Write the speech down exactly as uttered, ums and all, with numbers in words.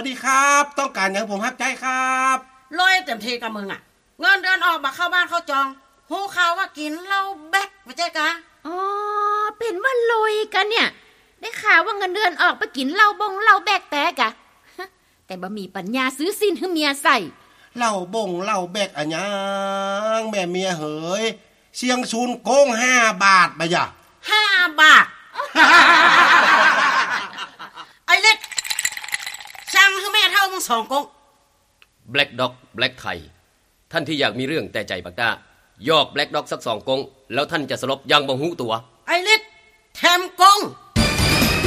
วัสดีครับต้องการอย่างผมรับใจครับลอยเต็มทีกับมึงอ่ะเงินเดือนออกมาเข้าบ้านเข้าจองหูข่าวว่ากินเหล้าแบกไม่ใช่กะอ๋อเป็นว่าลอยกันเนี่ยได้ข่าวว่าเงินเดือนออกไปกินเหล้าบงเหล้าแบกแต่กะแต่บ่มีปัญญาซื้อสิ้นให้เมียใส่เหล้าบงเหล้าแบกอะหยังแม่เมียเหยเสียงซูนโกงห้าบาทบ่ยะห้าบาท ไอ้เล็กสั่งให้แม่เท่ามึงสองกง Black Dog Black ไทยท่านที่อยากมีเรื่องแต่ใจบักด้ายอก Black Dog สักสองกงแล้วท่านจะสลบยังบ่ฮู้ตัวไอ้เล็ก